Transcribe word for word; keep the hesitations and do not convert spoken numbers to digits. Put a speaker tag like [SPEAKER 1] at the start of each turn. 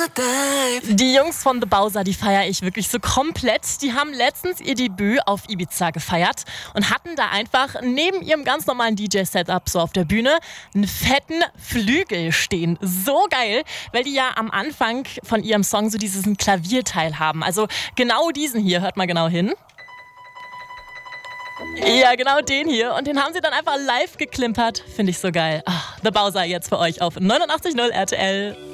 [SPEAKER 1] Die Jungs von The Bowser, die feiere ich wirklich so komplett. Die haben letztens ihr Debüt auf Ibiza gefeiert und hatten da einfach neben ihrem ganz normalen D J-Setup so auf der Bühne einen fetten Flügel stehen. So geil, weil die ja am Anfang von ihrem Song so diesen Klavierteil haben. Also genau diesen hier, hört mal genau hin. Ja, genau den hier. Und den haben sie dann einfach live geklimpert. Finde ich so geil. Ach, The Bowser jetzt für euch auf neunundachtzig Komma null R T L.